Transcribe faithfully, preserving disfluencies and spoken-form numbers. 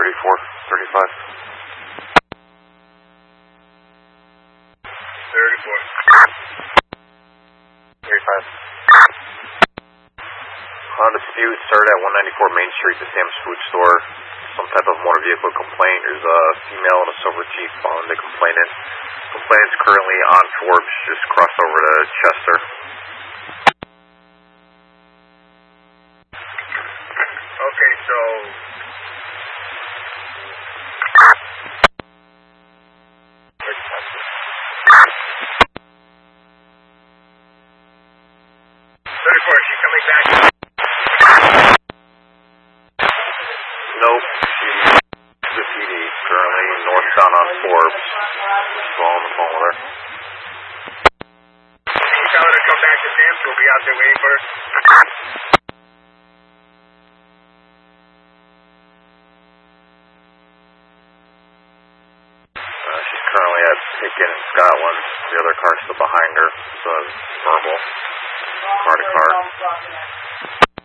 thirty-four, thirty-five. thirty-four. thirty-five. On dispute, started at one ninety-four Main Street, the Sam's Food Store. Some type of motor vehicle complaint. There's a female and a silver Jeep following the complainant. Complainant's currently on Forbes, just crossed over to Chester. Okay, so... thirty-four, is she coming back? Nope, she's the P D, currently northbound on Forbes. Still on the phone with her. Can you tell her to come back to Sam's? We'll be out there waiting for her. Uh, she's currently at Picken in Scotland. The other car's still behind her. So verbal, car to car.